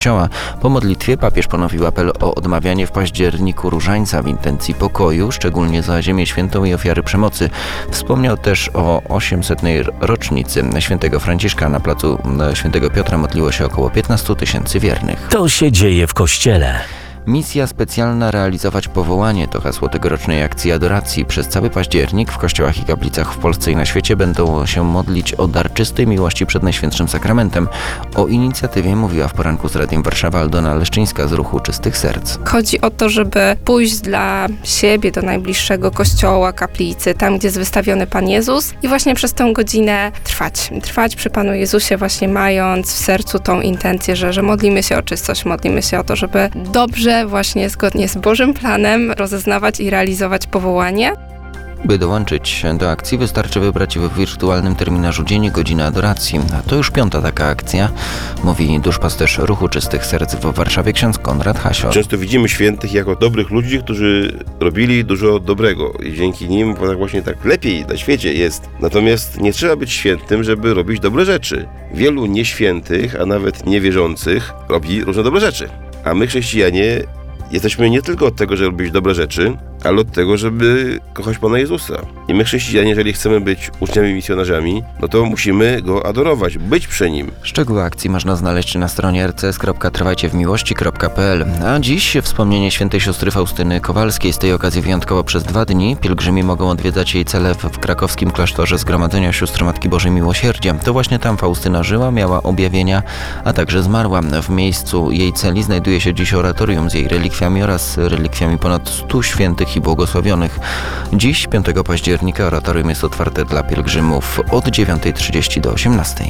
Kościoła. Po modlitwie papież ponowił apel o odmawianie w październiku różańca w intencji pokoju, szczególnie za Ziemię Świętą i ofiary przemocy. Wspomniał też o 800. rocznicy świętego Franciszka. Na placu świętego Piotra modliło się około 15 000 wiernych. To się dzieje w Kościele. Misja specjalna realizować powołanie to hasło tegorocznej akcji adoracji. Przez cały październik w kościołach i kaplicach w Polsce i na świecie będą się modlić o dar czystej miłości przed Najświętszym Sakramentem. O inicjatywie mówiła w poranku z Radiem Warszawa Aldona Leszczyńska z Ruchu Czystych Serc. Chodzi o to, żeby pójść dla siebie do najbliższego kościoła, kaplicy, tam gdzie jest wystawiony Pan Jezus i właśnie przez tę godzinę trwać przy Panu Jezusie, właśnie mając w sercu tą intencję, że modlimy się o czystość, modlimy się o to, żeby dobrze, właśnie zgodnie z Bożym planem rozeznawać i realizować powołanie. By dołączyć do akcji, wystarczy wybrać w wirtualnym terminarzu dzień godzinę adoracji. A to już 5. taka akcja, mówi duszpasterz Ruchu Czystych Serc w Warszawie ksiądz Konrad Hasior. Często widzimy świętych jako dobrych ludzi, którzy robili dużo dobrego i dzięki nim właśnie tak lepiej na świecie jest. Natomiast nie trzeba być świętym, żeby robić dobre rzeczy. Wielu nieświętych, a nawet niewierzących robi różne dobre rzeczy. A my, chrześcijanie, jesteśmy nie tylko od tego, żeby robić dobre rzeczy, ale od tego, żeby kochać Pana Jezusa. I my, chrześcijanie, jeżeli chcemy być uczniami misjonarzami, no to musimy Go adorować, być przy Nim. Szczegóły akcji można znaleźć na stronie rcs.trwajciewmiłości.pl. A dziś wspomnienie świętej siostry Faustyny Kowalskiej. Z tej okazji wyjątkowo przez 2 dni pielgrzymi mogą odwiedzać jej cele w krakowskim klasztorze Zgromadzenia Sióstr Matki Bożej Miłosierdzia. To właśnie tam Faustyna żyła, miała objawienia, a także zmarła. W miejscu jej celi znajduje się dziś oratorium z jej relikwiami oraz relikwiami ponad 100 świętych i błogosławionych. Dziś, 5 października, oratorium jest otwarte dla pielgrzymów od 9:30 do 18:00.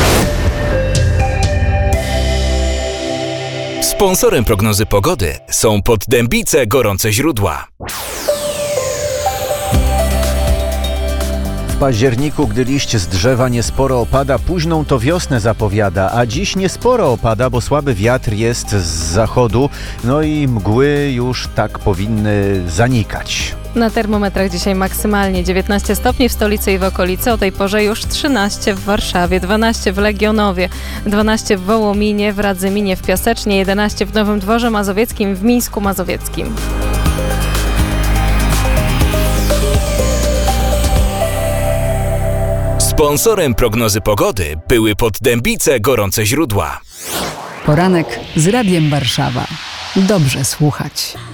Sponsorem prognozy pogody są Poddębice Gorące Źródła. W październiku, gdy liść z drzewa niesporo opada, późną to wiosnę zapowiada, a dziś niesporo opada, bo słaby wiatr jest z zachodu, no i mgły już tak powinny zanikać. Na termometrach dzisiaj maksymalnie 19 stopni w stolicy i w okolicy, o tej porze już 13 w Warszawie, 12 w Legionowie, 12 w Wołominie, w Radzyminie, w Piasecznie, 11 w Nowym Dworze Mazowieckim, w Mińsku Mazowieckim. Sponsorem prognozy pogody były Poddębice Gorące Źródła. Poranek z Radiem Warszawa. Dobrze słuchać.